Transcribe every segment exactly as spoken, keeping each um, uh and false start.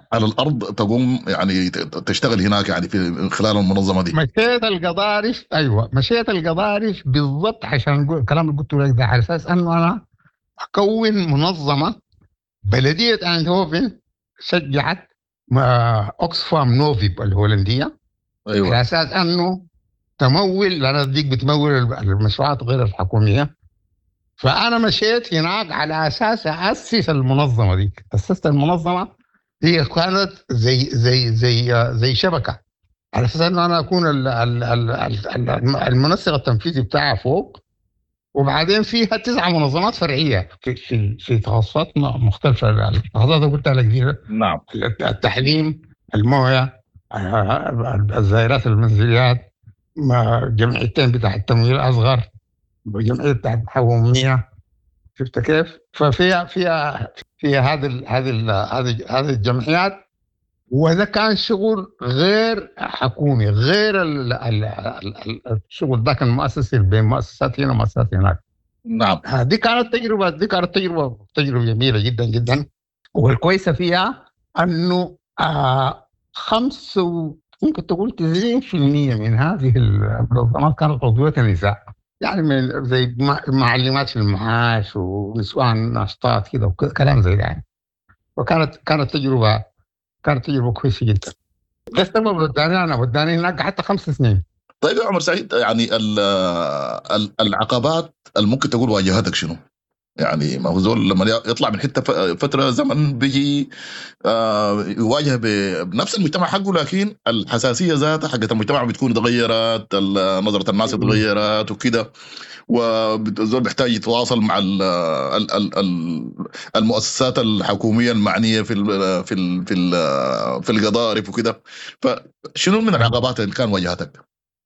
على الارض تقوم يعني ت- تشتغل هناك يعني في خلال المنظمه دي. مشيت القضارف، ايوه مشيت القضارف بالضبط عشان أقول الكلام اللي قلته لك ده، على اساس انه انا اكون منظمه. بلديه ايندهوفن شجعت ما- اوكسفام نوفي الهولنديه على ايوه. اساس انه تمول، لان ديك بتمول المشروعات غير الحكوميه. فانا مشيت هناك على اساس اسس المنظمه دي. اسست المنظمه، هي كانت زي زي زي زي شبكه، على اساس انه انا اكون ال- ال- ال- ال- ال- المنسق التنفيذي بتاعها فوق. وبعدين فيها تسع منظمات فرعيه في في في تخصصات م- مختلفه. التخصصات اللي قلت لك دي: نعم. التحليم، المويه، الزائرات المنزليات، ما- جمعيتين بتاع التمويل الاصغر، وجمعيه بتاع الحوميه. شفت كيف؟ ففيها فيها فيها هذه ال- هذه ال- هذه هذه الجمعيات. وده كان شغل غير حكومي، غير ال ال ال الشغل ده كان مؤسسي بين مؤسسات هنا ومؤسسات هناك. نعم. آه، دي كانت تجربة دي كانت تجربة تجربة جميلة جدا جدا. والكويسة فيها أنه آه خمس و- ممكن تقول تسعين في المية من هذه المنظمات كانت عضوية نساء، يعني من زي مع- معلمات في المعاش ونسوان ناشطات كده وكلام زي ده يعني. وكانت كانت تجربة كانت تجربة كويسة جدا. ده السبب اللي وداني انا وداني هناك حتى خمس سنين. طيب يا عمر سعيد، يعني ال- ال- العقبات اللي ممكن تقول واجهتك شنو؟ يعني ما هو زول لما يطلع من حته ف- فتره زمن بيجي آه، يواجه ب- بنفس المجتمع حقه، لكن الحساسيه ذاتها حقت المجتمع بتكون اتغيرت، ال- نظره الناس اتغيرت وكده. والزول بيحتاج يتواصل مع ال ال ال ال المؤسسات الحكوميه المعنيه في ال في ال في ال في القضارف وكده. فشنو من العقبات اللي كان واجهتك؟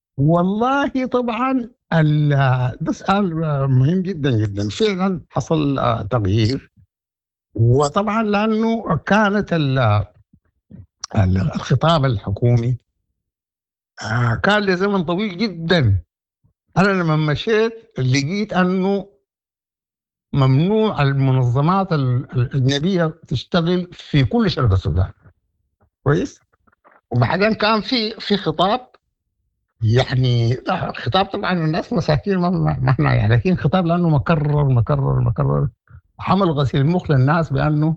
والله طبعا ال- ده سؤال مهم جدا جدا. فعلا حصل آه، تغيير. وطبعا لانه كانت ال- ال- الخطاب الحكومي آه، كان لزمن طويل جدا. انا لما مشيت لقيت انه ممنوع المنظمات ال- الاجنبيه تشتغل في كل شرق السودان. كويس. وبعدين كان في في خطاب، يعني خطاب طبعا الناس مساكين ما ما ما احنا يعني، لكن خطاب لانه مكرر مكرر مكرر عمل غسيل مخ للناس بانه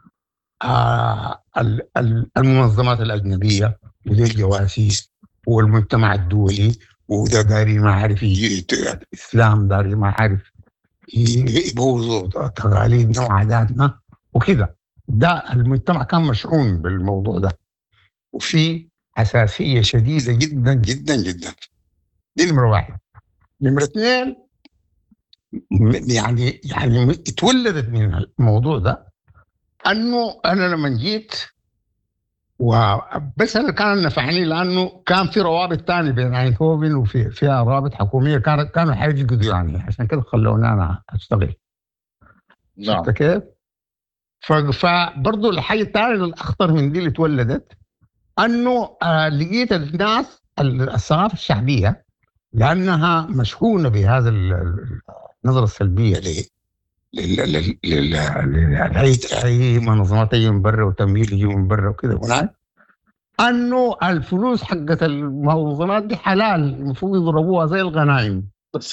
آه ال- ال- المنظمات الاجنبيه ودي الجواسيس والمجتمع الدولي، وده داري ما عارف يجي الاسلام، داري ما عارف يبوظوا تقاليدنا وعاداتنا وكده. ده المجتمع كان مشحون بالموضوع ده، وفي حساسيه شديده جدا جدا جدا. دي نمره واحد. نمرة اثنين، م- يعني يعني اتولدت من الموضوع ده انه انا لما جيت، وبس اللي كان نفعني لانه كان في روابط تانية بين اينهوفن وفي فيها روابط حكوميه، كانت كانوا حيجوا يعني، عشان كده خلوني انا اشتغل. شفت نعم. كيف؟ ف- فبرضه الحاجه الثانيه الاخطر من دي اللي اتولدت انه آه لقيت الناس ال- الثقافه الشعبيه، لانها مشحونه بهذا ال- ال- النظره السلبيه لل- لل- لل- لل- اي اي منظمات تيجي من برا وتمويل يجي من برا وكده هناك، انه الفلوس حقت المنظمات دي حلال، المفروض يضربوها زي الغنائم.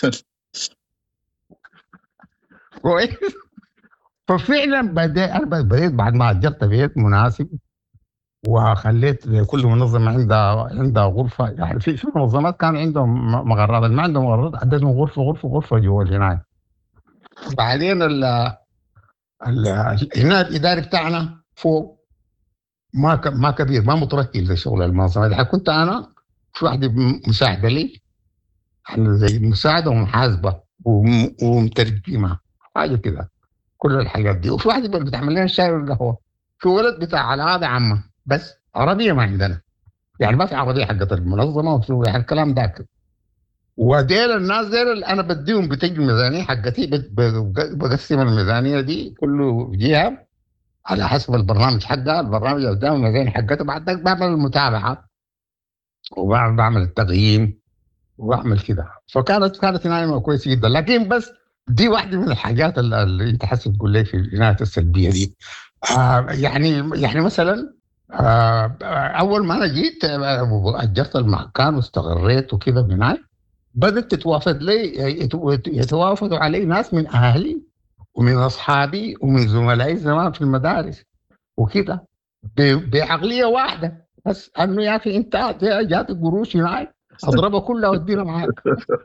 كويس. ففعلا بدأ انا بديت بعد ما اجرت بيت مناسب، وخليت كل منظمه عندها عندها غرفه. يعني في في منظمات كان عندهم م- مغرات، اللي ما عندهم مغرات عندهم غرفه غرفه غرفه جوا الجنايه. بعدين ال ال- هنا الاداري بتاعنا فوق ما ك- ما كبير، ما متركز لشغل المنظمه دي. كنت انا في واحده م- مساعده لي، يعني زي مساعده ومحاسبه وم- ومترجمه، حاجه كده، كل الحاجات دي. وفي واحده بتعمل لنا الشاي والقهوه. في ولد بتاع العاده عامه، بس عربيه ما عندنا، يعني ما في عربيه حقت المنظمه وفي يعني الكلام ده. وديل الناس ديل اللي انا بديهم بتجي الميزانيه حقتي، بت- ب- بقسم الميزانيه دي كله جهه على حسب البرنامج حقها. البرنامج قدام الميزانيه حقته، بعد ذلك بعمل المتابعه وبعمل بعمل التقييم وبعمل كده. فكانت كانت عنايه كويسه جدا. لكن بس دي واحده من الحاجات اللي اللي انت حاسس تقول لي في العنايه السلبيه دي. آه يعني يعني مثلا آه، اول ما انا جيت آه، اجرت المكان واستقريت وكده هناك، بدات تتوافد لي يتو- يتوافدوا علي ناس من اهلي ومن اصحابي ومن زملائي زمان في المدارس وكده، ب- بعقليه واحده، بس انه يا اخي انت جات قروش هناك اضربها كلها وادينا معاك.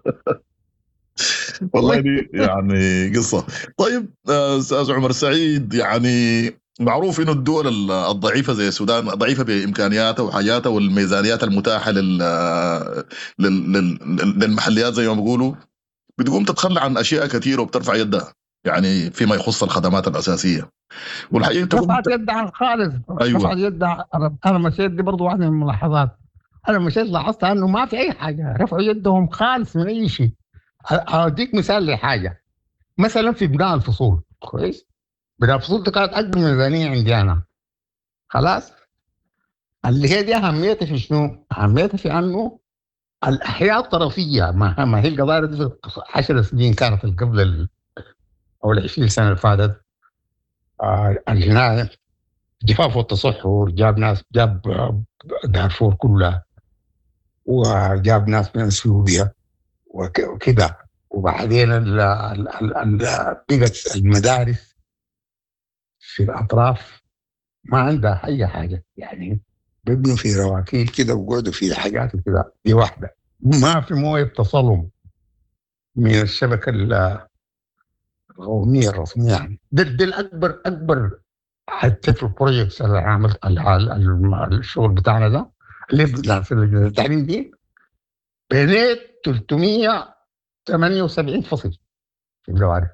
والله دي يعني قصة. طيب آه، أستاذ عمر سعيد، يعني معروف إنه الدول ال- الضعيفة زي السودان ضعيفة بإمكانياتها وحاجاتها والميزانيات المتاحة لل لل- لل- للمحليات زي ما بيقولوا، بتقوم تتخلى عن أشياء كثيرة وبترفع يدها، يعني فيما يخص الخدمات الأساسية، والحقيقة تقوم رفعت ت... يدها خالص، أيوه. رفعت يدها. انا أنا مشيت، دي برضه واحده من الملاحظات. انا مشيت لاحظت انه ما في اي حاجه، رفعوا يدهم خالص من اي شيء. أ- اديك مثال لحاجه، مثلا في بناء الفصول، كويس، بناء الفصول دي كانت اكبر ميزانيه عندي انا، خلاص. اللي هي دي اهميتها في شنو؟ اهميتها في انه الاحياء الطرفيه، ما, ما هي القضايا دي في عشر سنين كانت قبل ال- او ال عشرين سنه اللي فاتت. آه الجنايه، جفاف والتصحر جاب ناس، جاب آه، دارفور كلها، وجاب ناس من اثيوبيا وك- وكده. وبعدين ال- ال- ال- ال- بقت المدارس في الاطراف ما عندها اي حاجه، يعني بيبنوا في رواكيل كده وقعدوا في حاجات كده، دي واحده. ما في مويه بتصلهم من الشبكه القوميه الرسميه، يعني ده, ده الاكبر اكبر حتى في البروجيكتس اللي عملت ال- ال- الشغل بتاعنا ده، اللي في في التعليم دي، بنيت ثلاثمية وثمانية وسبعين فصل في الجوارح.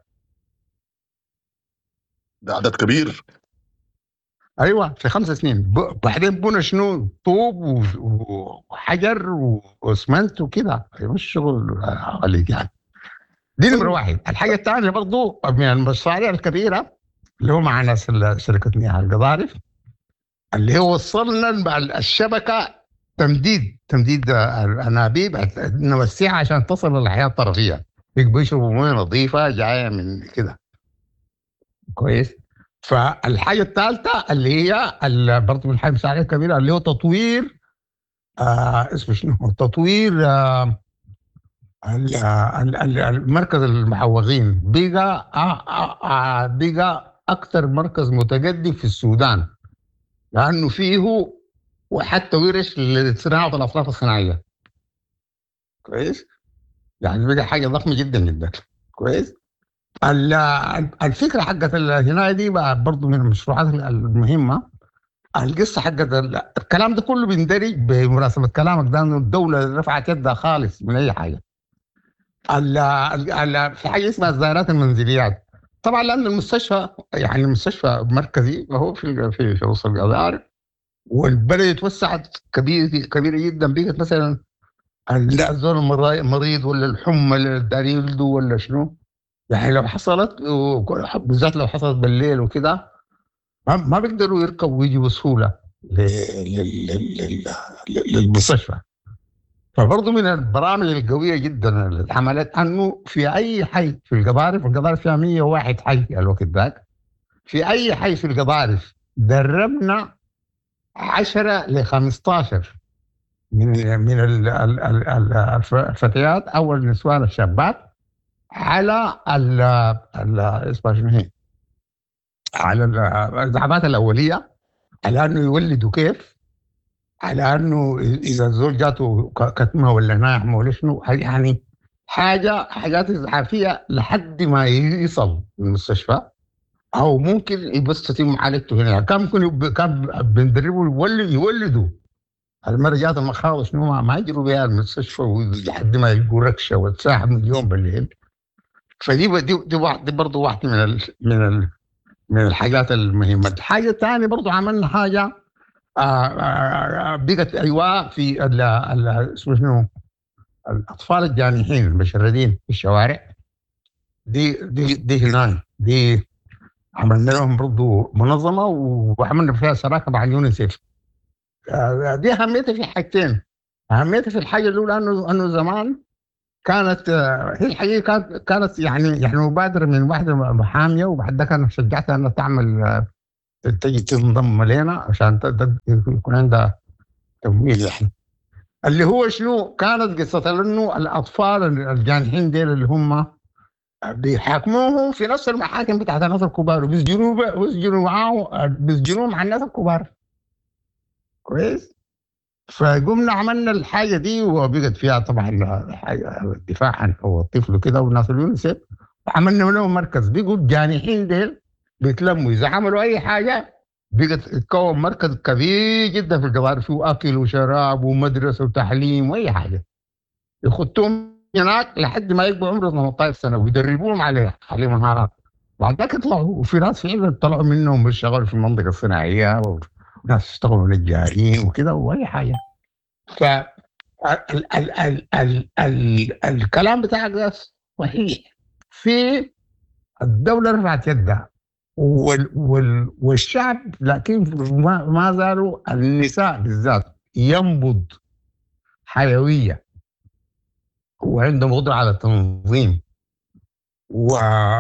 ده عدد كبير. ايوه في خمس سنين. ب- بعدين بنى شنو، طوب و- و- وحجر و- واسمنت وكده، مش شغل عليك يعني. دي نمره طيب. واحد. الحاجه الثانيه برضو من المشاريع الكبيره اللي هو مع ناس ال- شركه مياه القضارف، اللي هو وصلنا بقى الشبكه، تمديد تمديد الانابيب نوسعها عشان تصل للحياه الطرفيه، يبقوا يشربوا مويه نظيفه جايه من كده، كويس. فالحاجه الثالثه اللي هي ال- برضه من الحاجه المساعده الكبيره اللي هو تطوير، آه اسمه شنو، تطوير آه ال- ال- ال- المركز المحوغين بقى آه آه آه بقى اكثر مركز متقدم في السودان، لانه فيه وحتى ورش لصناعه الاصناف الصناعيه، كويس. يعني بقى حاجه ضخمه جدا جدا، كويس. ال- الفكره حقت الهنايه دي بقى برضه من المشروعات المهمه. القصه حقت ال- الكلام ده كله بيندرج بمناسبه كلامك ده، انه الدوله رفعت يدها خالص من اي حاجه. ال- ال- ال- في حاجه اسمها الزائرات المنزليات، طبعا لان المستشفى يعني المستشفى مركزي وهو في في في وسط القضاء، والبلد اتوسعت كبير كبيره جدا، بقت مثلا لا الزول المرا- المريض ولا الحمى اللي داري يولده ولا شنو، يعني لو حصلت و- بالذات لو حصلت بالليل وكده، ما ما بيقدروا يركبوا ويجوا بسهوله ل- لل- لل- لل- للمستشفى. فبرضه من البرامج القويه جدا اللي اتعملت انه في اي حي في القضارف، القضارف فيها مية وواحد حي الوقت ذاك، في اي حي في القضارف دربنا عشرة ل خمستاشر من من ال- ال- ال- ال- الف- الفتيات او النسوان الشابات على ال ال- اسمها شنو هي، على ال- الدعامات الاوليه، على انه يولدوا كيف، على انه اذا الزول جاته ك- كتمه ولا ناعمه ولا شنو، يعني حاجه حاجات اسعافيه لحد ما يصل المستشفى، او ممكن بس تتم معالجته هنا. كان ممكن يب- كان بندربه يولد يولدوا المرة جات المخاض شنو ما, ما يجروا بها المستشفى لحد ما يلقوا ركشه وتساحب من اليوم بالليل. فدي ب- دي دي, واحد دي برضه واحده من ال من ال من الحاجات المهمه. الحاجه الثانيه برضه عملنا حاجه، آه، آه، آه، بقت ايواء في ال- ال- اسمه شنو، الاطفال الجانحين المشردين في الشوارع، دي دي دي هناك دي عملنا لهم برضه منظمه وعملنا فيها شراكه مع اليونيسيف. آه، دي اهميتها في حاجتين. اهميتها في الحاجه الاولى انه انه زمان كانت آه، هي الحقيقه كانت كانت يعني يعني مبادره من واحده محاميه، وبعد ذاك انا شجعتها انها تعمل تجي تنضم لنا عشان يكون عندها تمويل يعني. اللي هو شنو كانت قصة انه الاطفال الجانحين ديل اللي هم بيحاكموهم في نفس المحاكم بتاعت الناس الكبار وبيسجنوا بيسجنوا معاه بيسجنوا مع الناس الكبار كويس. فقمنا عملنا الحاجة دي وبقت فيها طبعا الدفاع عن الطفل كده والناس اليونيسيف، وعملنا لهم مركز بيقوا الجانحين ديل بيتلموا إذا عملوا أي حاجة بقت تكون مركز كبير جدا في القبائل فيه أكل وشراب ومدرسة وتعليم وأي حاجة، يخطوهم هناك لحد ما يبقوا عمره ثمانية عشر سنة ويدربوهم عليه عليه مهارات. بعد ذاك يطلعوا، وفي ناس فعلا طلعوا منهم بيشتغلوا في المنطقة الصناعية وناس يشتغلوا نجارين وكده وأي حاجة. ف ال ال ال ال ال الكلام بتاعك ده صحيح. في الدولة رفعت يدها وال وال والشعب، لكن ما, ما زالوا النساء بالذات ينبض حيوية وعندهم قدرة على التنظيم و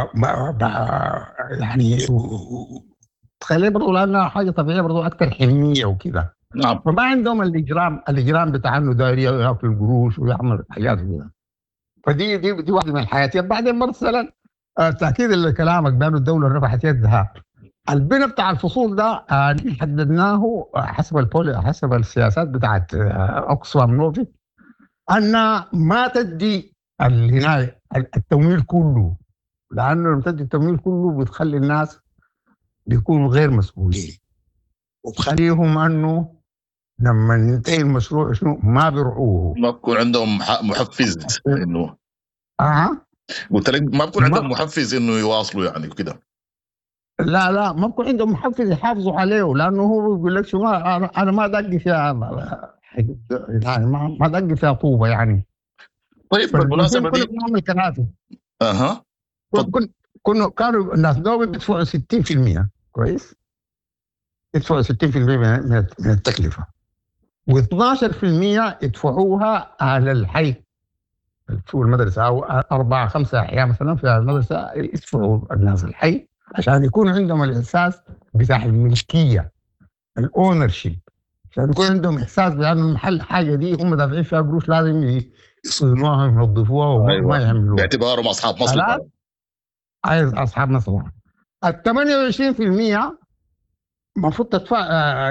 يعني تخلي برضو لأنها حاجة طبيعية برضو أكثر حنية وكده. نعم. فما عندهم الإجرام الإجرام بتاع إنه داير ياكل القروش ويعمل حاجات كده. فدي دي دي واحدة من الحياتيات. بعدين مثلا تأكيد لكلامك بأنه الدولة رفعت يدها، البناء بتاع الفصول ده حددناه حسب البولي حسب السياسات بتاعت أوكسفام نوفي أن ما تدي الهناية التمويل كله، لأنه لما تدي التمويل كله بتخلي الناس بيكونوا غير مسؤولين وبخليهم أنه لما ينتهي المشروع شنو ما بيرعوه، ما بكون عندهم محفز إنه أه قلت لك ما بكون عندهم محفز إنه يواصلوا يعني كده. لا لا ما بكون عندهم محفز يحافظوا عليه، لأنه هو بيقول لك شو ما أنا أنا ما دقي فيها يعني ما ما دقي فيها طوبة يعني. طيب بالمناسبة دي كنا بنعمل كنافة. أها كنا كنا كانوا الناس دول بيدفعوا ستين بالمئة كويس، يدفعوا ستين بالمئة من التكلفة و12% يدفعوها على الحي في المدرسة أو أربعة خمسة أحياء مثلا في المدرسة يدفعوا الناس الحي عشان يكون عندهم الإحساس بتاع الملكية الأونرشيب، عشان يكون عندهم إحساس بأن المحل حاجة دي هم دافعين فيها قروش لازم يصنعوها وينظفوها وما أيوة. يعملوها باعتبارهم أصحاب مصلحة. عايز أصحاب مصلحة. ال ثمانية وعشرين بالمئة المفروض تدفع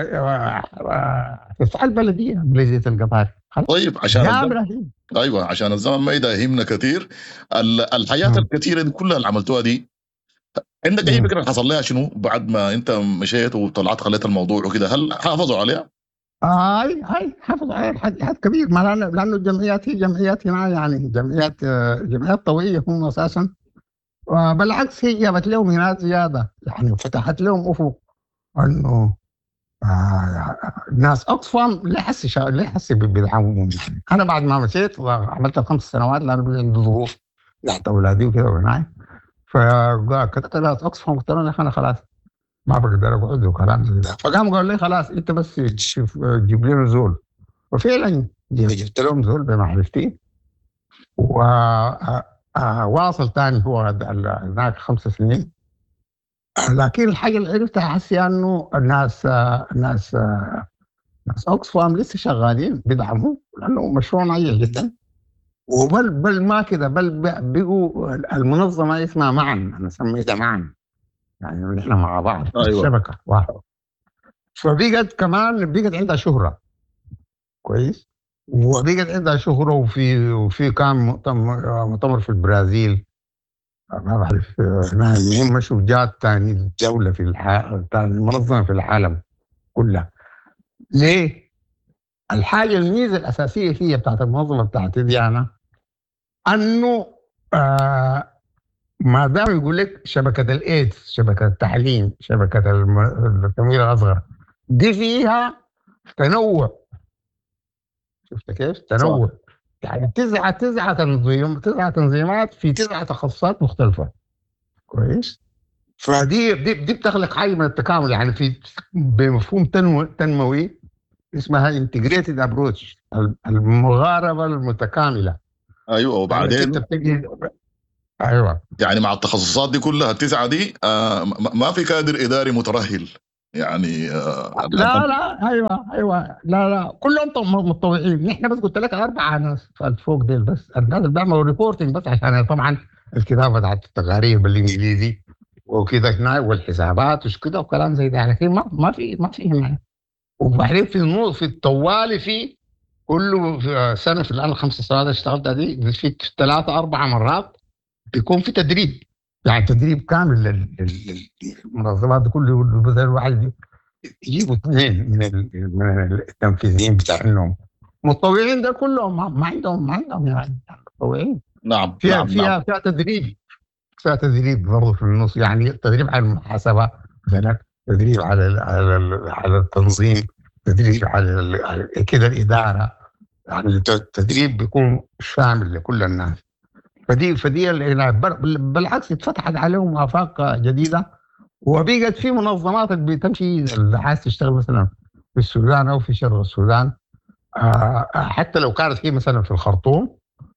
تدفع البلدية بلدية القبائل. طيب عشان الزمن ايوه عشان الزمن ما يداهمنا كثير، الحياه م. الكثيره دي كلها اللي عملتوها دي عندك اي فكره حصل لها شنو بعد ما انت مشيت وطلعت خليت الموضوع وكده؟ هل حافظوا عليها؟ هاي هاي حافظوا عليها حد كبير، ما لانه الجمعيات هي جمعيات هنا يعني جمعيات جمعيات طويله هم اساسا، بالعكس هي جابت لهم هنا زياده يعني فتحت لهم افق انه آه ناس أقصى لا يحس شا... لا يحس بدعمهم. أنا بعد ما مشيت وعملت خمس سنوات لأنه عندي ظروف تحت أولادي وكذا وهناي، فكتبت ناس أقصى قلت لهم أنا خلاص ما بقدر أقعد وكلام زي ده، فقام قال لي خلاص أنت بس تشوف جيب لنا زول، وفعلا جبت لهم زول بمعرفتي وواصل تاني هو هناك خمس سنين. لكن الحاجة اللي عرفتها حسي أنه الناس الناس ناس أوكسفام لسه شغالين بيدعموا لأنه مشروع ناجح جدا، وبل بل ما كده بل بقوا المنظمة اسمها معا، أنا سميتها معا يعني نحن مع بعض. أيوة. الشبكة واحد، فبقت كمان بقت عندها شهرة كويس، وبقت عندها شهرة وفي وفي كان مؤتمر مؤتمر في البرازيل ما بعرف مهم شجاعات ثاني دولة في العالم ثاني منظمة في العالم كلها. ليه؟ الحاجة الميزة الأساسية فيها بتاعت المنظمة بتاعت ديانا أنه آه ما دام يقول لك شبكة الإيدز شبكة التعليم شبكة التمويل الأصغر دي فيها تنوع. شفت كيف؟ تنوع صح. يعني تسعة تسعة تنظيم تسعة تنظيمات في تسعة تخصصات مختلفة كويس. فدي دي, دي بتخلق حاجة من التكامل يعني في بمفهوم تنو تنموي اسمها انتجريتد ابروتش المغاربة المتكاملة. ايوه وبعدين يعني ايوه يعني مع التخصصات دي كلها التسعة دي آه ما في كادر اداري مترهل يعني آه لا لا ايوه ايوه لا لا كلهم طم- متطوعين. نحن بس قلت لك اربعه ناس فوق ديل، بس الناس اللي بيعملوا ريبورتنج بس عشان طبعا الكتابه بتاعت التقارير بالانجليزي وكده هنا والحسابات وش كده وكلام زي ده، لكن ما ما في ما في هنا. وبعدين في النص في الطوالي في كله في سنه في الان الخمس سنوات اللي اشتغلتها دي في ثلاثه اربع مرات بيكون في تدريب، يعني تدريب كامل لل- لل- للمنظمات دي كله. مثلا الواحد يجيبوا اثنين من ال- من التنفيذيين بتاعهم متطوعين، ده كلهم ما ما عندهم ما عندهم يعني متطوعين. نعم فيها نعم نعم فيها فيها تدريب، فيها تدريب برضه في النص، يعني تدريب على المحاسبه مثلا، تدريب على ال على ال على التنظيم، تدريب على, ال- على كده الاداره. يعني التدريب بيكون شامل لكل الناس. فدي فدي ال- بل- بالعكس اتفتحت عليهم افاق جديده، وبقت في منظمات اللي بتمشي اللي عايز تشتغل مثلا في السودان او في شرق السودان. آه حتى لو كانت هي مثلا في الخرطوم،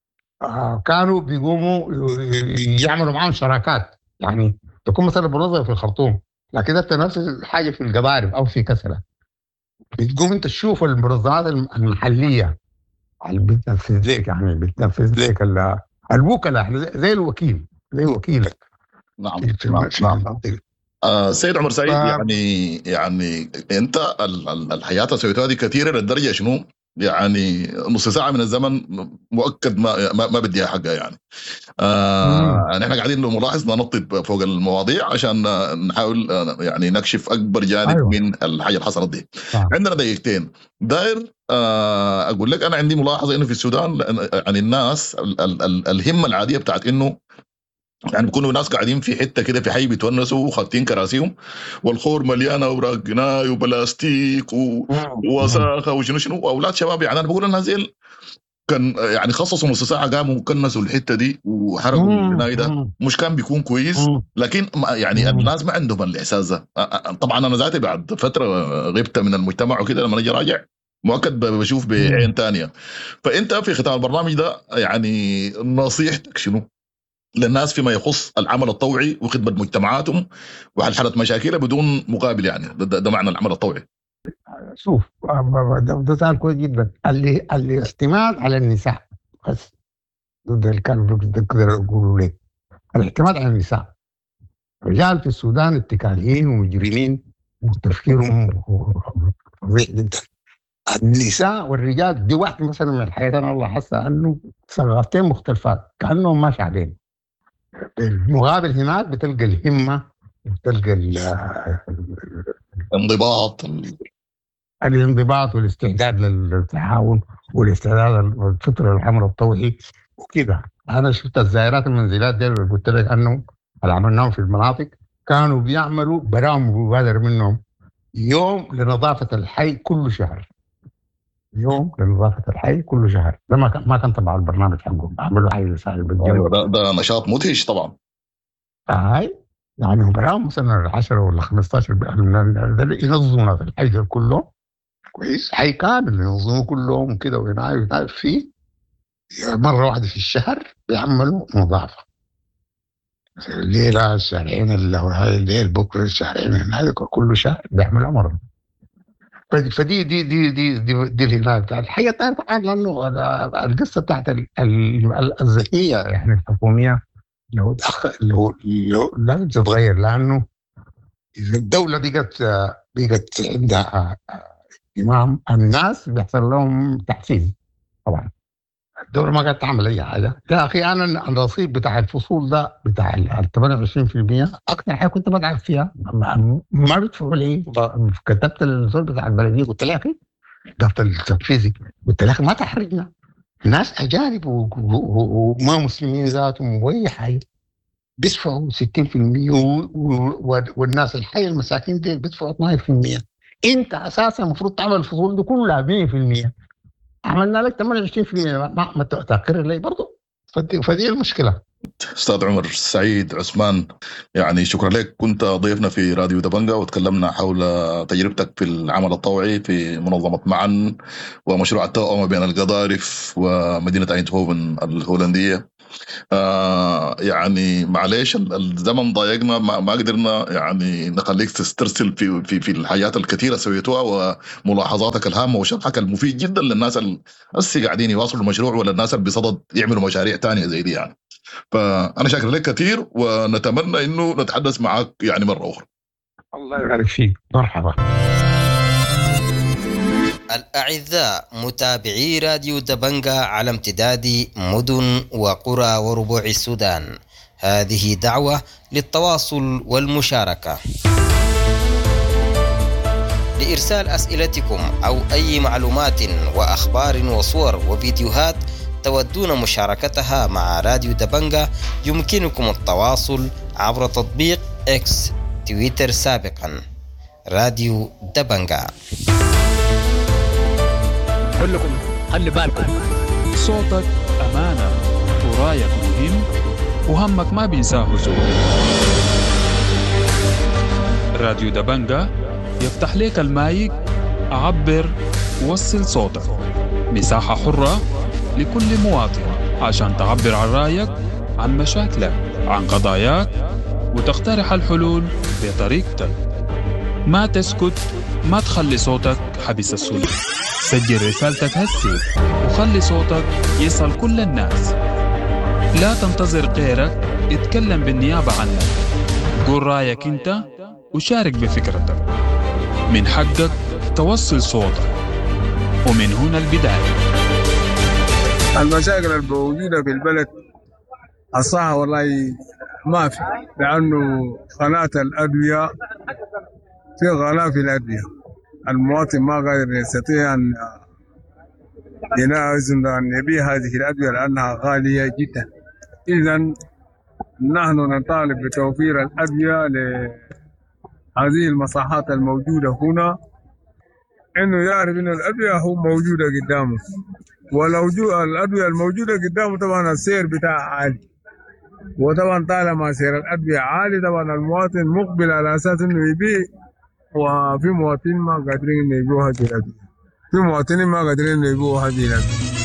آه كانوا بيقوموا ي- يعملوا معاهم شراكات. يعني تكون مثلا منظمه في الخرطوم، لكن انت نفس الحاجه في القبارب او في كسله، بتقوم انت تشوف المنظمات الم- المحليه اللي بتنفذ لك، يعني بتنفذ لك ال- الوكلاء زي زي الوكيل، زي وكيلك نعم في في نعم الم- في نعم. المنطقه. آه سيد عمر ف سعيد، يعني يعني انت ال- ال- الحياه اللي سويتها دي كثيره للدرجه شنو؟ يعني نص ساعه من الزمن مؤكد ما ما, ما بديها حقها يعني. مم. آه نحن قاعدين نلاحظ ننطط فوق المواضيع عشان آه، نحاول آه، يعني نكشف اكبر جانب ايوه من الحاجه اللي حصلت دي. نعم. عندنا دقيقتين داير. آه اقول لك انا عندي ملاحظه انه في السودان لأن- يعني الناس ال ال ال الهمه العاديه بتاعت انه يعني بيكونوا ناس قاعدين في حته كده في حي بيتونسوا وخابطين كراسيهم والخور مليانه اوراق جناي وبلاستيك و... مم. مم. ووساخه وشنو شنو، واولاد شباب. يعني انا بقول الناس دي كان يعني خصصوا نص ساعه قاموا كنسوا الحته دي وحرقوا مم. الجناي ده، مم. مش كان بيكون كويس؟ مم. لكن ما- يعني مم. الناس ما عندهم الاحساس ده. أ- أ- طبعا انا ذاتي بعد فتره غبت من المجتمع وكده، لما اجي راجع مؤكد ب- بشوف مم. بعين تانية. فانت في ختام البرنامج ده يعني نصيحتك شنو للناس فيما يخص العمل الطوعي وخدمة مجتمعاتهم وحل مشاكلها بدون مقابل؟ يعني ده, ده, ده معنى العمل الطوعي. شوف، آه، ده ده سؤال كويس جدا. اللي الاعتماد على النساء بس، ده اللي كانوا بيقدروا يقولوا لك الاعتماد على النساء. الرجال في السودان اتكاليين ومجرمين وتفكيرهم فظيع جدا. النساء والرجال دي واحدة مثلا من الحياة، أنا الله حاسة أنه ثقافتين مختلفات كأنهم ما شعبين. بالمقابل هناك بتلقى الهمة وتلقى ال- انضباط ال- الانضباط والاستعداد للتعاون والاستعداد للفطر الحمر الطوعي وكده. انا شفت الزائرات المنزلات دي اللي قلت لك انه اللي عملناهم في المناطق، كانوا بيعملوا برامج مبادر منهم يوم لنظافه الحي كل شهر. يوم لنظافه الحي كل شهر، ده ما كان ما كان تبع البرنامج حقهم، عملوا حي لسائل ايوه، بالجو. ده, ده نشاط مدهش طبعا. هاي يعني برامج مثلا عشرة ولا خمستاشر من- ده ينظموا في الحي ده كله كويس، حي كامل ينظموا كلهم كده وينعي وينعي فيه. مرة واحدة في الشهر بيعملوا نظافة، الليلة الشهرين اللي هو هاي الليل بكرة الشهرين هذا كل شهر بيعملوا مرة. فدي فدي دي دي دي دي, دي الهلال بتاع الحقيقة. الثانية طبعا لأنه القصة بتاعت ال- ال- الذكية يعني الحكومية، لو تأخ- لو لو لازم تتغير، لأنه إذا الدولة بقت بقت عندها اهتمام، الناس بيحصل لهم تحفيز. طبعا الدولة ما قاعدة تعمل أي حاجة. يا أخي أنا الرصيد بتاع الفصول ده بتاع ال ثمانية وعشرين بالمئة أكثر حاجة كنت بدعم فيها ما, ما بيدفعوا لي. ب- كتبت الرصيد بتاع البلدية قلت له يا أخي، ضبط التنفيذي قلت له يا أخي ما تحرجنا، ناس أجانب و- و- و- وما مسلمين ذاتهم وأي حاجة بيدفعوا ستين بالمئة و- و- والناس الحي المساكين دي بيدفعوا اثناشر بالمئة. أنت أساسا المفروض تعمل الفصول دي كلها مية بالمئة، عملنا لك ثمانية وعشرين بالمئة، ما, ما تقر لي برضه. فدي, فدي المشكله. أستاذ عمر سعيد عثمان، يعني شكرا لك، كنت ضيفنا في راديو دبنجا وتكلمنا حول تجربتك في العمل الطوعي في منظمة معا ومشروع التوأمة بين القضارف ومدينة أيندهوفن الهولندية. آه يعني معليش الزمن ضايقنا، ما, ما قدرنا يعني نخليك تسترسل في في في الحاجات الكثيره سويتوها وملاحظاتك الهامه وشرحك المفيد جدا للناس اللي قاعدين يواصلوا المشروع ولا الناس اللي بصدد يعملوا مشاريع تانية زي دي يعني. فانا شاكر لك كثير ونتمنى انه نتحدث معك يعني مره اخرى. الله يبارك فيك، مرحبا. الأعزاء متابعي راديو دبنجا على امتداد مدن وقرى وربوع السودان، هذه دعوة للتواصل والمشاركة. لإرسال أسئلتكم أو أي معلومات وأخبار وصور وفيديوهات تودون مشاركتها مع راديو دبنجا، يمكنكم التواصل عبر تطبيق إكس تويتر سابقا راديو دبنجا. أقول لكم خلي بالكم، صوتك أمانة ورايك مهم وهمك ما بينساه زول. راديو دبنجا يفتح لك المايك، عبر ووصل صوتك، مساحة حرة لكل مواطن عشان تعبر عن رايك، عن مشاكلك، عن قضاياك، وتقترح الحلول بطريقتك. ما تسكت، ما تخلي صوتك حبس السلوك. سجل رسالتك هسي وخلي صوتك يصل كل الناس. لا تنتظر غيرك اتكلم بالنيابة عنك، قول رأيك انت وشارك بفكرتك. من حقك توصل صوتك، ومن هنا البداية. المشاكل الموجودة في البلد الصحة والله ما في، لأنه قناة الأدوية في غلاء في الأدوية، المواطن ما قادر يستطيع أن يناوز أن يبيع هذه الأدوية لأنها غالية جدا. إذن نحن نطالب بتوفير الأدوية لهذه المصحات الموجودة هنا، إنه يعرف إن الأدوية هو موجودة قدامه، ولو جو الأدوية الموجودة قدامه طبعا السعر بتاعها عالي، وطبعا طالما سعر الأدوية عالي طبعا المواطن مقبل على أساس إنه يبيع، وفي مواطنين ما قادرين إنه يبيعوا هذه الأدوية، في مواطنين ما قادرين إنه يبيعوا هذه الأدوية.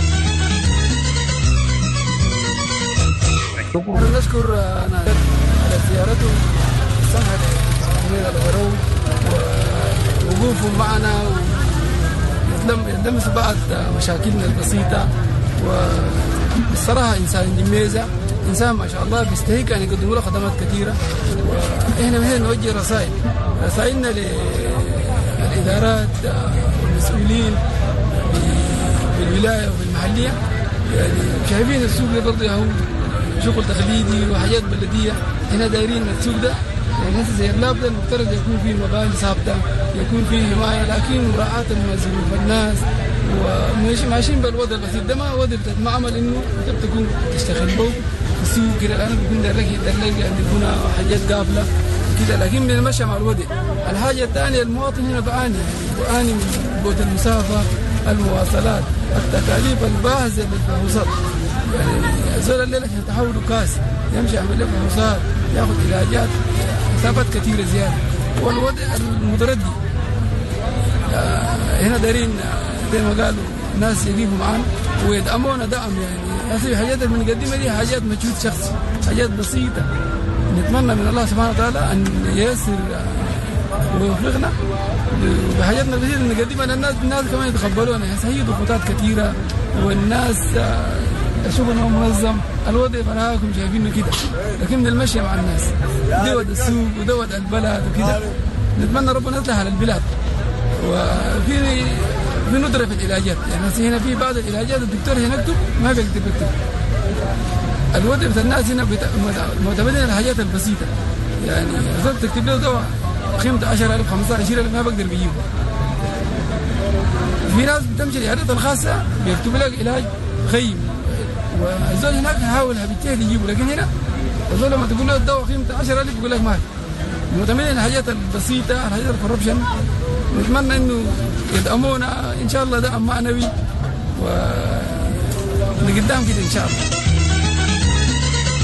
نشكر أنا على زيارته السمحة لأمير الغرو ووقوفهم معنا ويلمسوا بعض مشاكلنا البسيطة. والصراحة إنسان جميزة، إنسان ما شاء الله بيستحق أن يقدموا له خدمات كثيرة. وإحنا مثلا نوجه رسائل رسائلنا للإدارات والمسؤولين في الولاية وفي المحلية. يعني شايفين السوق ده برضه هو شغل تقليدي وحاجات بلدية، هنا دايرين السوق ده يعني هسه زي اللاب ده المفترض يكون فيه مباني ثابتة، يكون فيه حماية، لكن مراعاة ظروف الناس وماشي ماشيين بالوضع البسيط ده. ما وضع معمل إنه أنت بتكون تشتغل به في السوق كده، الآن بيكون داير لك داير لك أن يكون حاجات قابلة كده، لكن بنمشي مع الوضع. الحاجة الثانية المواطن هنا بعاني بعاني من بعد المسافة، المواصلات، التكاليف الباهظة للفحوصات. يعني زول الليلة عشان تحوله كاس يمشي يعمل له فحوصات، ياخذ علاجات، مسافات كثيرة زيادة، والوضع المتردي. آه هنا دارين زي ما قالوا ناس يجيبوا معانا ويدعمونا دعم. يعني هذه الحاجات اللي بنقدمها دي حاجات مجهود شخصي، حاجات بسيطة. نتمنى من الله سبحانه وتعالى أن ييسر ويوفقنا بحاجاتنا البسيطة اللي نقدمها للناس، الناس كمان يتقبلونا. هي ضغوطات كثيرة والناس الشغل ما منظم، الوضع براكم شايفينه كده، لكن المشي مع الناس دود السوق ودود البلد وكده. نتمنى ربنا يصلح على البلاد. وفي في ندرة في العلاجات، يعني هنا في بعض العلاجات الدكتور هنا يكتب ما بيقدر يكتب. الوضع بتاع الناس هنا معتمدين على الحاجات البسيطة، يعني إذا تكتب له دواء قيمته عشرة ألف خمسة عشر ألف ما بقدر بيجيبه. في ناس بتمشي العيادات الخاصة بيكتب لك علاج خيم، والزول هناك يحاول بالتالي يجيبه، لكن هنا الزول لما تقول له الدواء قيمته عشرة ألف يقول لك ما في. معتمدين على الحاجات البسيطة، الحاجات الكوربشن. نتمنى إنه يدعمونا إن شاء الله دعم معنوي ونقدام كده إن شاء الله.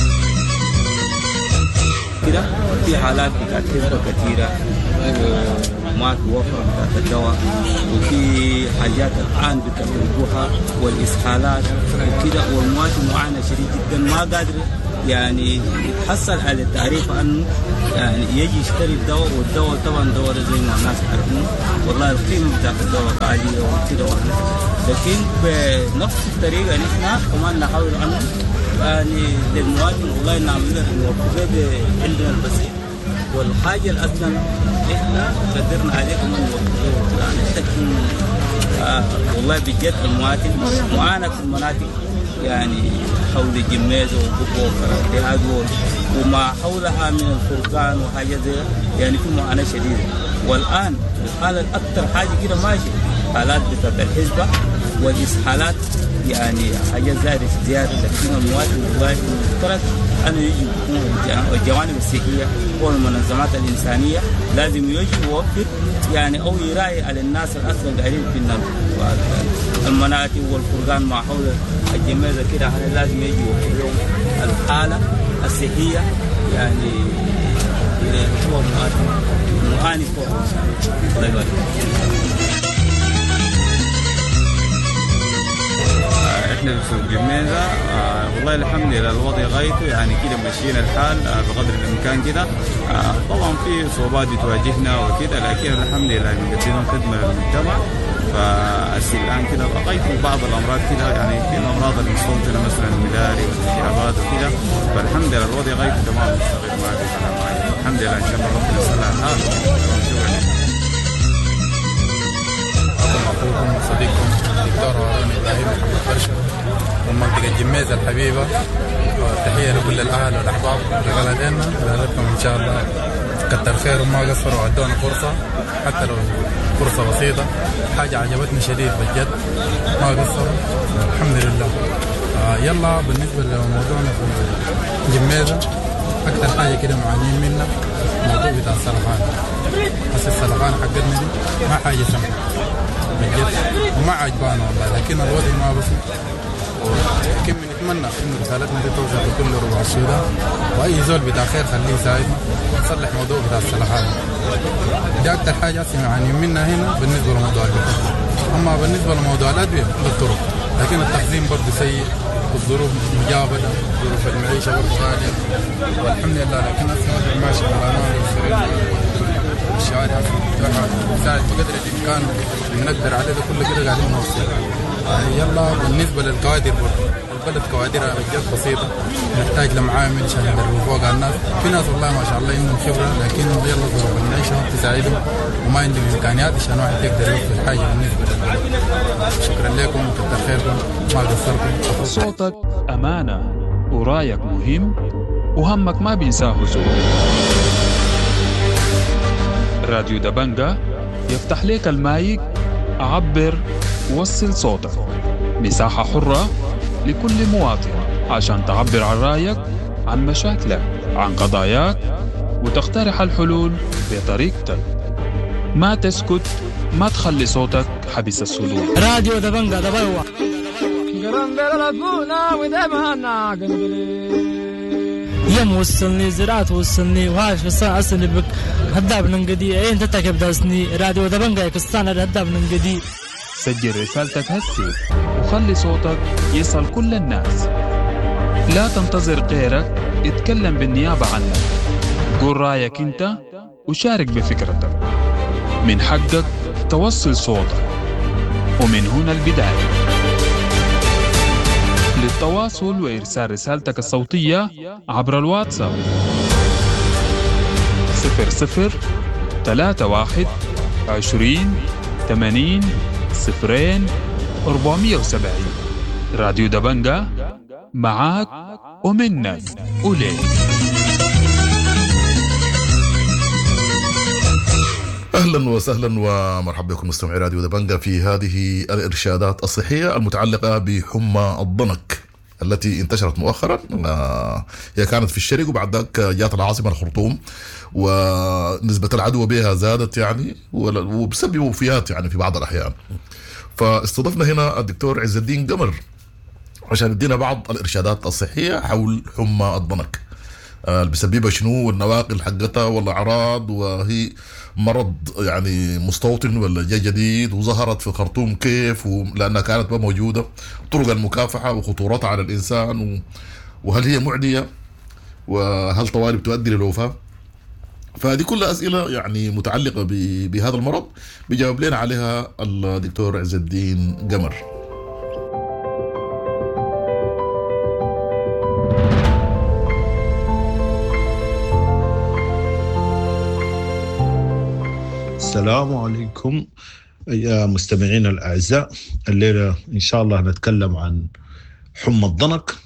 كده في حالات بتاعت حزبة كثيرة وما توفر بتاعت الدواء، وفي حاجات الآن بتطلبوها والإسهالات وكده، والمواطن معاناة شديد جدا ما قادر يعني يتحصل على التعريف أنه يعني يجي يشتري الدواء، والدواء طبعا دواء زي ما الناس عارفين والله القيمة بتاعت الدواء عالية وكده، لكن بنفس الطريقة نحن كمان نحاول أنه يعني للمواطن والله نعمل نوفر عندنا البسيط والحاجة الأصلا إحنا قدرنا عليه كمان نوفر يعني لكن آه والله بجد المواطن معانا في المناطق يعني حول الجميزة والبقوة وكراتيها وما حولها من الفرقان وحاجة زي يعني في معاناة شديدة. والآن الحالة الأكثر حاجة كده ماشي حالات بتاعت الحزبة والإسحالات يعني حاجة زادة زيادة، لكن المواطن والله المفترض أنه يجي الجوانب الصحية والمنظمات الإنسانية لازم يجي يوفر يعني أو يراعي على الناس الأصلا قاعدين في المناطق والفرقان ما حول الجميزة كده، لازم يجي يوفر لهم الحالة الصحية يعني هو المواطن معاني فوق. الله يبارك. احنا في الجميزة آه والله الحمد لله الوضع غايته يعني كده ماشيين الحال آه بقدر الامكان كده. آه طبعا في صعوبات بتواجهنا وكده، لكن الحمد لله بنقدم خدمة للمجتمع. فالسي الان كده غايته بعض الامراض كده يعني في الامراض المستوطنة مثلا الملاري والالتهابات وكده، فالحمد لله الوضع غايته تمام مستقر معك الحمد لله ان شاء الله ربنا يصلح الحال. أخوكم وصديقكم الدكتور هارون إبراهيم محمد برشا من منطقة الجميزة الحبيبة، وتحية لكل الأهل والأحباب لبلدنا بلدكم إن شاء الله كتر خيرهم ما قصروا وعدونا فرصة حتى لو فرصة بسيطة، حاجة عجبتني شديد بجد ما قصروا الحمد لله. آه يلا بالنسبة لموضوعنا في الجميزة أكثر حاجة كده معانين منها موضوع بتاع السرطان. بس السرطان حقتنا دي ما حاجة سمحة بجد وما عجبانا والله، لكن الوضع ما بسيط، ولكن بنتمنى انه رسالتنا دي توصل لكل ربع السودان، واي زول بتاع خير خليه يساعدنا نصلح موضوع بتاع السرطان. دي اكثر حاجه يعني منها هنا بالنسبه لموضوع البحث. اما بالنسبه لموضوع الادويه بالطرق، لكن التخزين برضه سيء والظروف مجابله، ظروف المعيشه برضه غاليه والحمد لله، لكن السنه ماشي على الشوارع نساعد بقدر الامكان بنقدر عليه ده كله كده قاعدين نوصل. يلا بالنسبه للكوادر برضه البلد كوادرها بجد بسيطه، نحتاج لمعامل عشان ندربوا فوق على الناس. في ناس والله ما شاء الله عندهم خبره، لكن يلا ظروف المعيشه ما بتساعدهم وما عندهم امكانيات عشان واحد يقدر يوفر حاجه بالنسبه للبلد. شكرا لكم وكتر خيركم ما قصرتم. صوتك امانه ورايك مهم وهمك ما بينساه زول. راديو دبنجة يفتح لك المايك، عبر ووصل صوتك. مساحة حرة لكل مواطن عشان تعبر عن رأيك، عن مشاكلك، عن قضاياك، وتقترح الحلول بطريقتك. ما تسكت، ما تخلي صوتك حبس الصدور. راديو دبنجة دبوا يوم وصلني زراعة وصلني وهاش فصان أصلي بك هداب ننقدي عين تتكب داسني راديو دبنجة كستان هداب ننقدي. سجل رسالتك هسي وخلي صوتك يصل كل الناس. لا تنتظر غيرك اتكلم بالنيابة عنك. قول رأيك انت وشارك بفكرتك. من حقك توصل صوتك، ومن هنا البداية. للتواصل وإرسال رسالتك الصوتية عبر الواتساب صفر صفر ثلاثة واحد عشرين ثمانين صفرين أربعمية وسبعين. راديو دبنجة معاك ومنك وليك. أهلا وسهلا ومرحبا بكم مستمعي راديو دبنجة في هذه الإرشادات الصحية المتعلقة بحمى الضنك التي انتشرت مؤخرا. هي كانت في الشرق وبعد ذلك جاءت العاصمة الخرطوم، ونسبة العدوى بها زادت يعني وبسبب وفيات يعني في بعض الأحيان. فاستضفنا هنا الدكتور عز الدين قمر عشان يدينا بعض الإرشادات الصحية حول حمى الضنك. اللي بيسببها شنو والنواقل حقتها والأعراض، وهي مرض يعني مستوطن ولا جاي جديد، وظهرت في خرطوم كيف، لأنها كانت ما موجودة، طرق المكافحة وخطورتها على الإنسان، وهل هي معدية، وهل طوالب تؤدي للوفاة. فهذه كلها أسئلة يعني متعلقة بهذا المرض بيجاوب لنا عليها الدكتور عز الدين قمر. السلام عليكم يا مستمعين الأعزاء. الليلة إن شاء الله نتكلم عن حمى الضنك،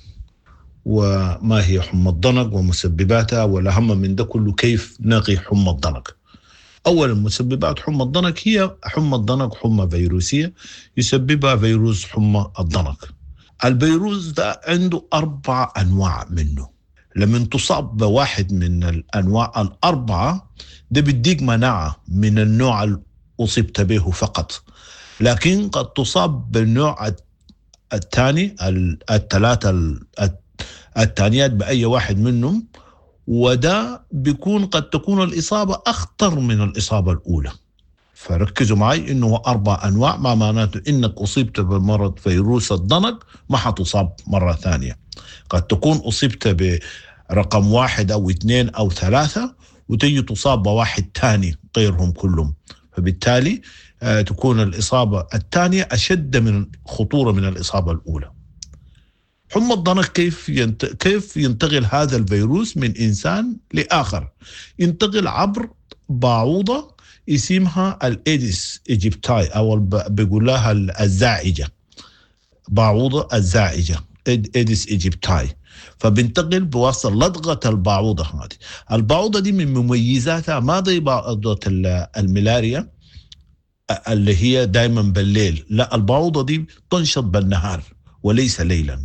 وما هي حمى الضنك ومسبباتها، والأهم من ده كله كيف نقي حمى الضنك. أولا مسببات حمى الضنك هي حمى الضنك حمى فيروسية يسببها فيروس حمى الضنك. الفيروس ده عنده أربع أنواع منه. لما تصاب بواحد من الأنواع الأربعة ده بيديك مناعة من النوع اللي أصبت به فقط، لكن قد تصاب بالنوع الثاني الثلاثة الثانيات بأي واحد منهم، وده بيكون قد تكون الإصابة أخطر من الإصابة الأولى. فركزوا معي إنه أربع أنواع، ما معناته إنك أصبت بمرض فيروس الضنك ما حتصاب مرة ثانية. قد تكون أصبت برقم واحد أو اثنين أو ثلاثة وتجي تصاب بواحد ثاني غيرهم كلهم، فبالتالي آه تكون الإصابة الثانية أشد من خطورة من الإصابة الأولى. حمى الضنك كيف ينت... كيف ينتقل هذا الفيروس من إنسان لآخر؟ ينتقل عبر بعوضة اسمها الإيديس إيجيبتاي، أو بيقول لها الزائجة، بعوضة الزائجة إيديس إيجيبتاي. فبنتقل بواسطة لدغة البعوضة هذه. البعوضة دي من مميزاتها ما زي بعوضة الملاريا اللي هي دائما بالليل، لا، البعوضة دي تنشط بالنهار وليس ليلا.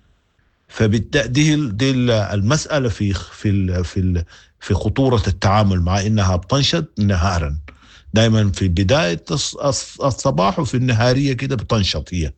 فبالتالي دي المسألة في في في في خطورة التعامل مع إنها بتنشط نهارا، دائما في بداية الصباح وفي النهارية كده بتنشط هي.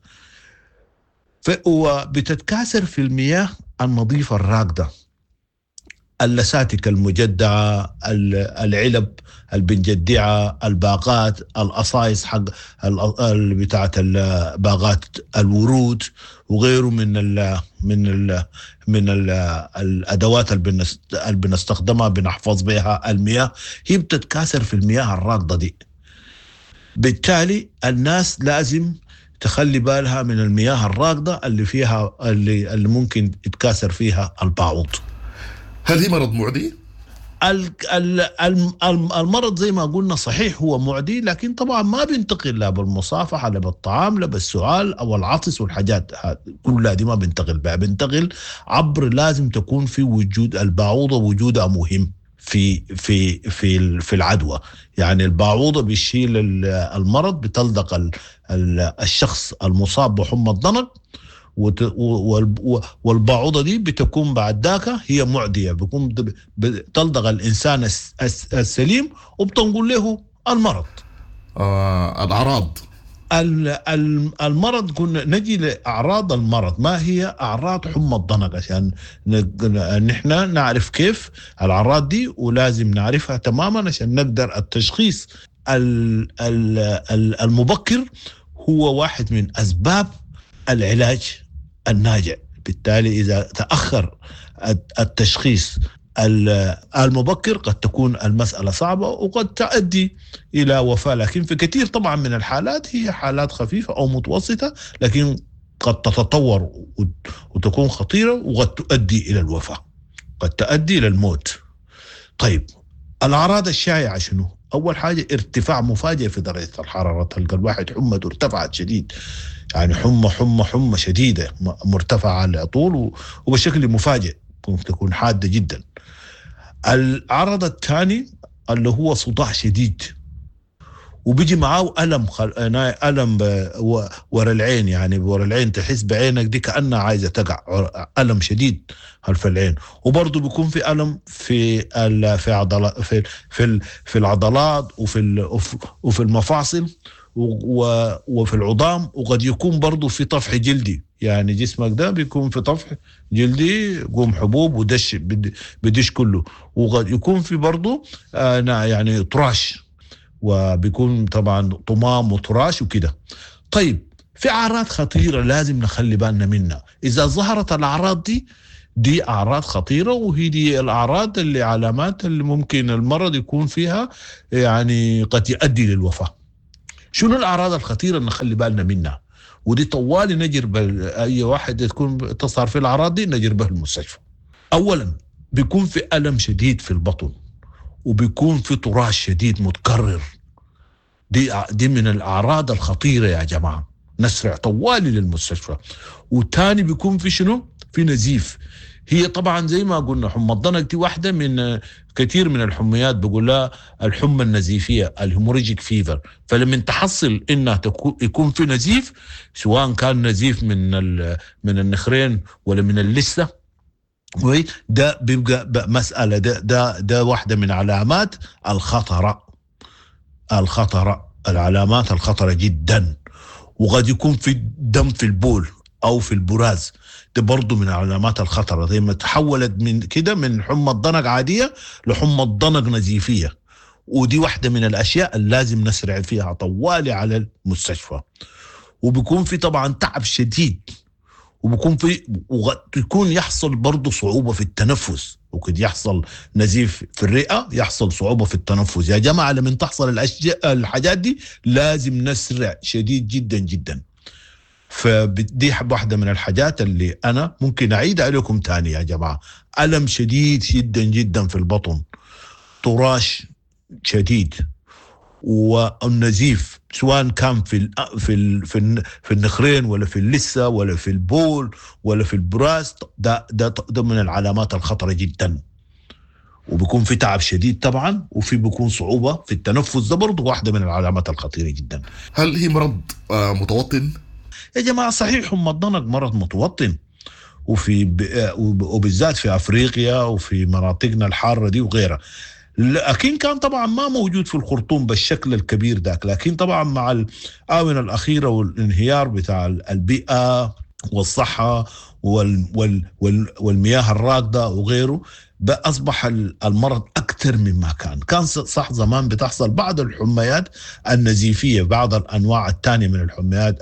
وبتتكاثر في المياه النظيفة الراكدة، اللساتك المجدعة، العلب البنجدعة، الباقات، الأصايص حق بتاعة باقات الورود وغيره من ال من ال من ال الأدوات اللي بنستخدمها بنحفظ بها المياه، هي بتتكاثر في المياه الراكدة دي. بالتالي الناس لازم تخلي بالها من المياه الراكدة اللي فيها اللي, اللي ممكن يتكاثر فيها البعوض. هل هي مرض معدي؟ المرض زي ما قلنا صحيح هو معدي، لكن طبعا ما بينتقل لا بالمصافحة لا بالطعام لا بالسؤال أو العطس والحاجات كلها دي ما بينتقل بها، بينتقل عبر لازم تكون في وجود البعوضة، وجودها مهم في في في في العدوى. يعني البعوضة بيشيل المرض، بتلدق الشخص المصاب بحمى الضنك، والبعوضة دي بتكون بعد ذاك هي معدية، بتكون بتلدغ الإنسان السليم وبتنقل له المرض. آه الأعراض المرض كنا نجي لأعراض المرض. ما هي أعراض حمى الضنك عشان نحن نعرف كيف الأعراض دي، ولازم نعرفها تماما عشان نقدر التشخيص المبكر هو واحد من أسباب العلاج الناجع. بالتالي إذا تأخر التشخيص المبكر قد تكون المسألة صعبة وقد تؤدي إلى وفاة، لكن في كثير طبعا من الحالات هي حالات خفيفة أو متوسطة، لكن قد تتطور وتكون خطيرة وقد تؤدي إلى الوفاة، قد تؤدي إلى الموت. طيب الأعراض الشائعة شنو؟ أول حاجة ارتفاع مفاجئ في درجة الحرارة، تلقى الواحد حمى ارتفعت شديد، يعني حمى حمى حمى شديدة مرتفعة على طول وبشكل مفاجئ، ممكن تكون حادة جدا. العرض الثاني اللي هو صداع شديد وبيجي معاه ألم خل... ألم ورا العين، يعني ورا العين تحس بعينك دي كأنها عايزة تقع، ألم شديد خلف العين. وبرضه بيكون في ألم في ال... في عضلات في في في العضلات وفي ال... وفي المفاصل و... وفي العظام، وقد يكون برضه في طفح جلدي، يعني جسمك ده بيكون في طفح جلدي، قوم حبوب ودش بدش كله، وقد يكون في برضو آه يعني طراش، وبيكون طبعا طمام وطراش وكده. طيب في أعراض خطيرة لازم نخلي بالنا منها. إذا ظهرت الأعراض دي دي أعراض خطيرة، وهي دي الأعراض اللي علامات اللي ممكن المرض يكون فيها يعني قد يؤدي للوفاة. شنو الأعراض الخطيرة اللي نخلي بالنا منها؟ ودي طوالي نجرب أي واحد تكون تظهر في الأعراض دي نجربه المستشفى. أولا بيكون في ألم شديد في البطن، وبيكون في طراش شديد متكرر. دي دي من الأعراض الخطيرة يا جماعة، نسرع طوالي للمستشفى. وتاني بيكون في شنو؟ في نزيف. هي طبعا زي ما قلنا حمى الضنك دي واحدة من كثير من الحميات بقول لها الحمى النزيفية، الهيموريجيك فيفر. فلما تحصل انها يكون في نزيف، سواء كان نزيف من من النخرين ولا من اللثة، ده بيبقى مسألة ده ده ده واحدة من علامات الخطرة الخطرة العلامات الخطرة جدا. وقد يكون في دم في البول أو في البراز، ده برضو من علامات الخطرة. زي ما تحولت من كده من حمى الضنك عادية لحمى الضنك نزيفية، ودي واحدة من الأشياء اللي لازم نسرع فيها طوالي على المستشفى. وبيكون في طبعا تعب شديد، وبيكون في ويكون يحصل برضو صعوبة في التنفس، وقد يحصل نزيف في الرئة، يحصل صعوبة في التنفس. يا جماعة لما تحصل الحاجات دي لازم نسرع شديد جدا جدا. فدي واحدة من الحاجات اللي أنا ممكن أعيد عليكم تاني يا جماعة. ألم شديد جدا جدا في البطن، طراش شديد، والنزيف سواء كان في ال في ال في, ال في النخرين ولا في اللثة ولا في البول ولا في البراز، ده ده ده من العلامات الخطرة جدا. وبيكون في تعب شديد طبعا، وفي بيكون صعوبة في التنفس، ده برضه واحدة من العلامات الخطيرة جدا. هل هي مرض آه متوطن؟ يا جماعة صحيح حمى الضنك مرض متوطن، وفي وبالذات في أفريقيا وفي مناطقنا الحارة دي وغيرها. لكن كان طبعا ما موجود في الخرطوم بالشكل الكبير ذاك، لكن طبعا مع الآونة الأخيرة والانهيار بتاع البيئة والصحة وال وال وال والمياه الراكدة وغيره، أصبح المرض أكثر مما كان. كان صح زمان بتحصل بعض الحميات النزيفية، بعض الأنواع الثانية من الحميات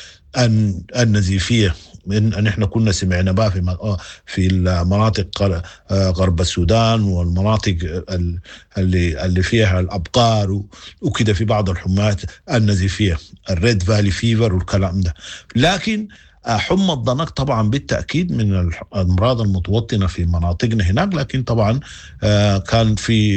النزيفية من أن إحنا كنا سمعنا بها في في المناطق غرب السودان والمناطق اللي اللي فيها الأبقار وكده، في بعض الحميات النزيفية الريد فالي فيفر والكلام ده. لكن حمى الضنك طبعا بالتأكيد من الأمراض المتوطنة في مناطقنا هناك، لكن طبعا كان في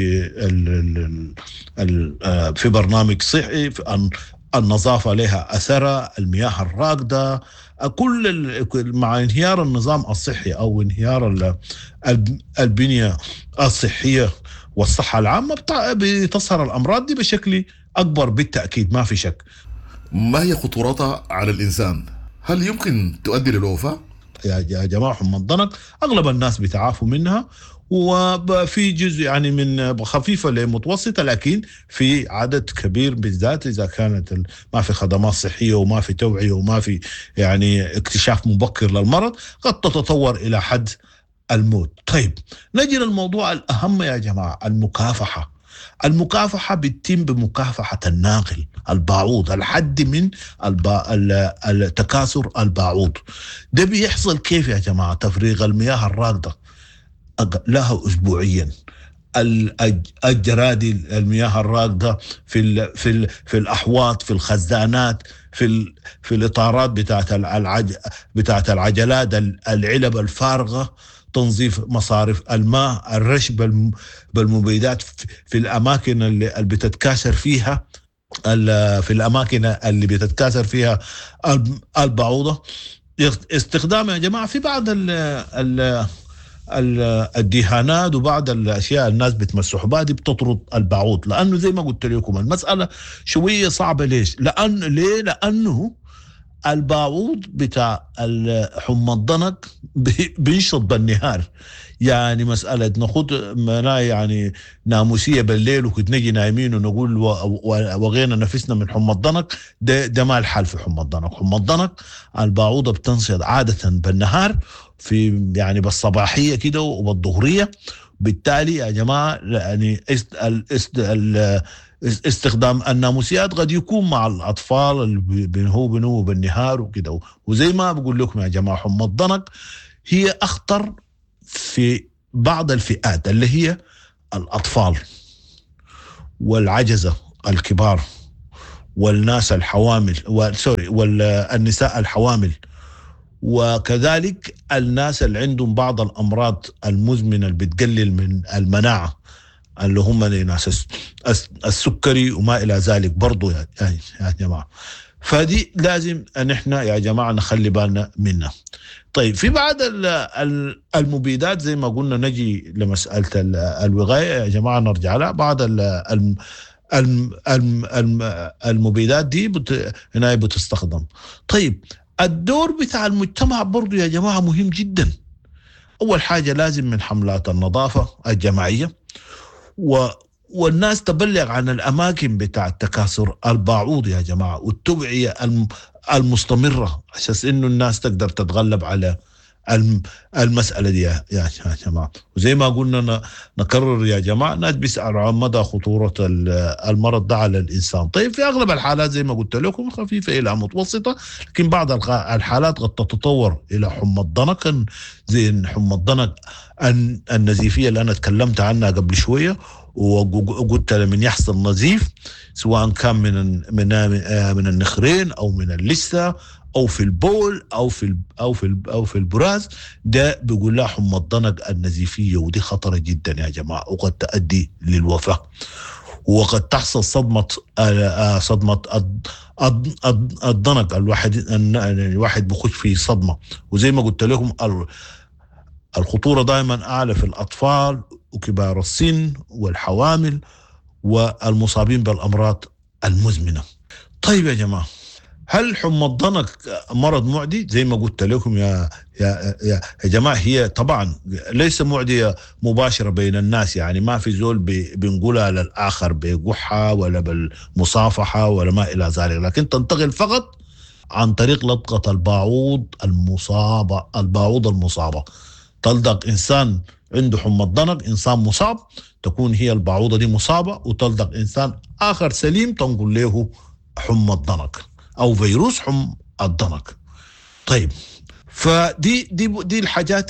في برنامج صحي، النظافة لها أثرها، المياه الراكدة، كل مع انهيار النظام الصحي أو انهيار البنية الصحية والصحة العامة بتظهر الأمراض دي بشكل أكبر بالتأكيد، ما في شك. ما هي خطورتها على الإنسان؟ هل يمكن تؤدي للوفاة؟ يا جماعة حمى الضنك أغلب الناس بيتعافوا منها، وفي جزء يعني من خفيفة لمتوسطة، لكن في عدد كبير بالذات إذا كانت ما في خدمات صحية وما في توعية وما في يعني اكتشاف مبكر للمرض، قد تتطور إلى حد الموت. طيب نجي للموضوع الأهم يا جماعة، المكافحة. المكافحة بتتم بمكافحة الناقل البعوض، الحد من التكاثر البعوض. ده بيحصل كيف يا جماعة؟ تفريغ المياه الراكدة لها أسبوعيا، الجرادي المياه الراكدة في في في الأحواض، في الخزانات، في في الإطارات بتاعت العج بتاعت العجلات، العلب الفارغة، تنظيف مصارف الماء، الرش بالمبيدات في الأماكن اللي بتتكاثر فيها في الأماكن اللي بتتكاثر فيها البعوضة. استخدام يا جماعة في بعض ال ال الدهانات وبعض الأشياء الناس بتمسحوا بها، دي بتطرد البعوض. لأنه زي ما قلت لكم المسألة شوية صعبة. ليش؟ لأن ليه؟ لأنه الباعوض بتاع حمى الضنك بينشط بالنهار، يعني مسألة نخوض منا يعني ناموسية بالليل وكنت نجي نايمين ونقول وغينا نفسنا من حمى الضنك، ده, ده ما الحال في حمى الضنك. حمى الضنك الباعوضة بتنشط عادة بالنهار في يعني بالصباحية كده وبالظهرية. بالتالي يا جماعة يعني است است استخدام الناموسيات قد يكون مع الأطفال اللي بينهو بينهو بالنهار وكده. وزي ما بقول لكم يا جماعة حمى الضنك هي أخطر في بعض الفئات اللي هي الأطفال والعجزة الكبار والناس الحوامل سوري والنساء الحوامل، وكذلك الناس اللي عندهم بعض الأمراض المزمنة اللي بتقلل من المناعة اللي هم ناس السكري وما إلى ذلك برضو يا, يا جماعة. فدي لازم أن احنا يا جماعة نخلي بالنا منها. طيب في بعض المبيدات زي ما قلنا نجي لمسألة الوقاية يا جماعة نرجع لها. بعض المبيدات دي بت... هنا بتستخدم. طيب الدور بتاع المجتمع برضو يا جماعة مهم جدا. أول حاجة لازم من حملات النظافة الجماعية و والناس تبلغ عن الأماكن بتاع تكاثر الباعوض يا جماعة، والتوعية المستمرة عشان إنه الناس تقدر تتغلب على المسألة دي يا جماعة. وزي ما قلنا نكرر يا جماعة، الناس بيسألوا عن مدى خطورة المرض ده على الإنسان. طيب في أغلب الحالات زي ما قلت لكم خفيفة إلى متوسطة، لكن بعض الحالات قد تتطور إلى حمى الضنك زي حمى الضنك النزيفية اللي أنا تكلمت عنها قبل شوية، وقلت من يحصل نزيف سواء كان من من من النخرين أو من اللثة أو في البول أو في أو في أو في البراز، ده بيقول لها حمى الضنك النزيفية، ودي خطرة جدا يا جماعة وقد تؤدي للوفاة. وقد تحصل صدمة صدمة الضنك، الواحد الواحد بخش في صدمة. وزي ما قلت لكم الخطورة دائما أعلى في الأطفال وكبار السن والحوامل والمصابين بالأمراض المزمنة. طيب يا جماعة، هل حمى الضنك مرض معدي؟ زي ما قلت لكم يا يا يا, يا جماعة، هي طبعا ليس معدية مباشرة بين الناس، يعني ما في زول بنقولها للآخر بقحة ولا بالمصافحة ولا ما إلى ذلك، لكن تنتقل فقط عن طريق لطقة الباعوض المصابة. الباعوض المصابة تلدغ إنسان عنده حمى الضنك، إنسان مصاب، تكون هي الباعوضة دي مصابة وتلدغ إنسان آخر سليم تنقل له حمى الضنك أو فيروس حمى الضنك. طيب فدي دي دي الحاجات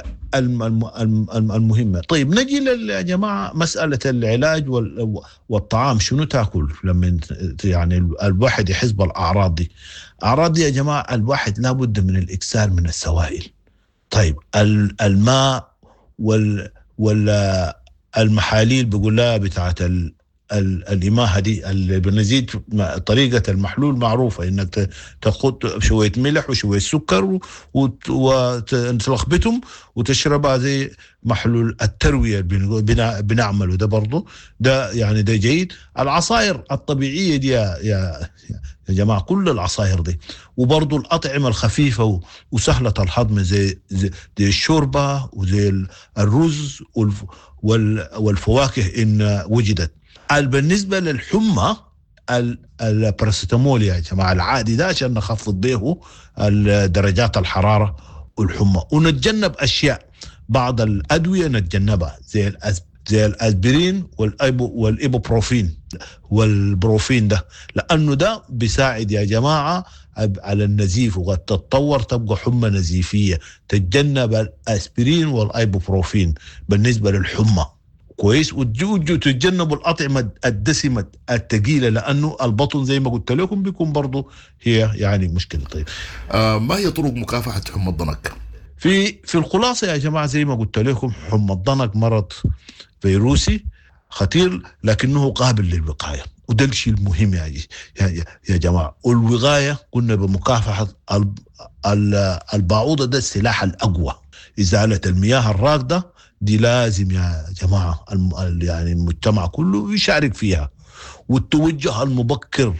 المهمة. طيب نجي يا جماعة مسألة العلاج والطعام، شنو تأكل لما يعني الواحد يحس بالأعراض دي؟ أعراض دي يا جماعة الواحد لابد من الإكثار من السوائل. طيب الماء وال والمحاليل بيقول لها بتاعت الإماهة دي اللي بنزيد طريقة المحلول معروفة، إنك تاخد شوية ملح وشوية سكر وتلخبطهم وتشربها زي محلول التروية بنعمله، ده برضو ده يعني ده جيد. العصائر الطبيعية دي يا, يا, يا جماعة، كل العصائر دي، وبرضو الأطعمة الخفيفة وسهلة الهضم زي, زي, زي الشوربة وزي الرز والفواكه إن وجدت. بالنسبة للحمى الباراسيتامول يا جماعة العادي ده عشان نخفض به درجات الحرارة والحمى، ونتجنب أشياء بعض الأدوية نتجنبها زي زي الأسبرين والإيبوبروفين والبروفين ده، لأنه ده بيساعد يا جماعة على النزيف، وقد تتطور تبقى حمى نزيفية. تتجنب الأسبرين والإيبوبروفين بالنسبة للحمى كويس، وتجوا تتجنبوا الأطعمة الدسمة الثقيلة، لأنه البطن زي ما قلت لكم بيكون برضو هي يعني مشكلة. طيب آه ما هي طرق مكافحة حمى الضنك؟ في في الخلاصة يا جماعة زي ما قلت لكم حمى الضنك مرض فيروسي خطير لكنه قابل للوقاية، وده الشيء المهم يا, يا, يا جماعة. والوقاية قلنا بمكافحة الباعوضة، ده السلاح الأقوى. إزالة المياه الراكدة دي لازم يا جماعة يعني المجتمع كله يشارك فيها، والتوجه المبكر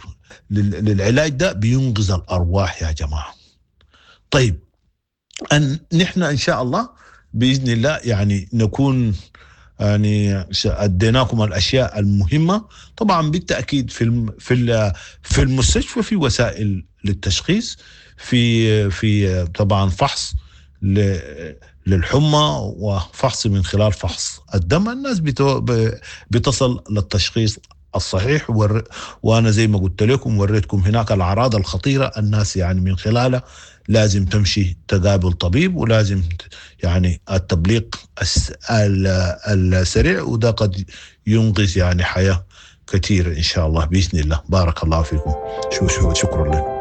للعلاج ده بينقذ الأرواح يا جماعة. طيب أن نحن إن شاء الله بإذن الله يعني نكون يعني أديناكم الأشياء المهمة. طبعا بالتأكيد في في في المستشفى في وسائل للتشخيص، في في طبعا فحص للحمى وفحص من خلال فحص الدم. الناس بتصل للتشخيص الصحيح، وأنا زي ما قلت لكم وريتكم هناك الأعراض الخطيرة الناس يعني من خلالها لازم تمشي تقابل طبيب، ولازم يعني التبليغ السريع، وده قد ينقذ يعني حياة كثيرة إن شاء الله بإذن الله. بارك الله فيكم. شو شو شكرا لكم.